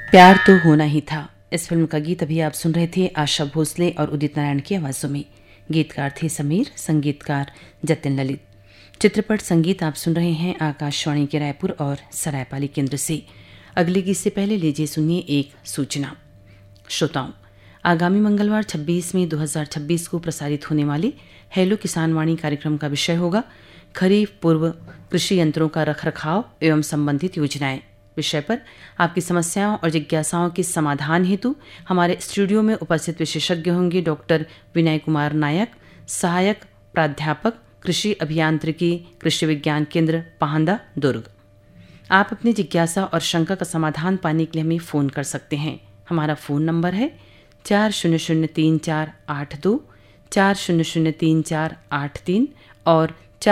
प्यार तो होना ही था। इस फिल्म का गीत अभी आप सुन रहे थे आशा भोसले और उदित नारायण की आवाज़ों में। गीतकार थे समीर, संगीतकार जतिन ललित। चित्रपट संगीत आप सुन रहे हैं आकाशवाणी के रायपुर और सरायपाली केंद्र से। अगले गीत से पहले लीजिए सुनिए एक सूचना। श्रोताओं, आगामी मंगलवार 26 मई 2026 को प्रसारित होने वाले हेलो किसानवाणी कार्यक्रम का विषय होगा खरीफ पूर्व कृषि यंत्रों का रखरखाव एवं संबंधित योजनाएं। विषय पर आपकी समस्याओं और जिज्ञासाओं के समाधान हेतु हमारे स्टूडियो में उपस्थित विशेषज्ञ होंगे डॉक्टर विनय कुमार नायक, सहायक प्राध्यापक कृषि अभियांत्रिकी, कृषि विज्ञान केंद्र पाहंदा, दुर्ग। आप अपनी जिज्ञासा और शंका का समाधान पाने के लिए हमें फ़ोन कर सकते हैं। हमारा फ़ोन नंबर है 400348 400348 और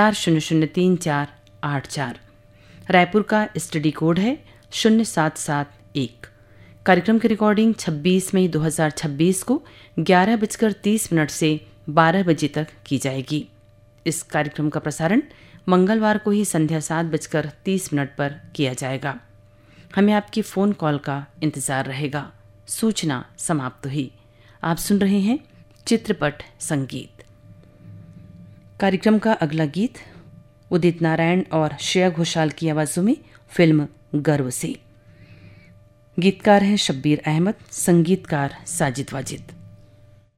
400348। रायपुर का स्टडी कोड है 0771। कार्यक्रम की रिकॉर्डिंग 26 मई 2026 को 11:30 से 12 बजे तक की जाएगी। इस कार्यक्रम का प्रसारण मंगलवार को ही संध्या 7:30 पर किया जाएगा। हमें आपकी फ़ोन कॉल का इंतज़ार रहेगा। सूचना समाप्त हुई। आप सुन रहे हैं चित्रपट संगीत। कार्यक्रम का अगला गीत उदित नारायण और श्रेया घोषाल की आवाज़ों में फिल्म गर्व से। गीतकार हैं शब्बीर अहमद, संगीतकार साजिद वाजिद।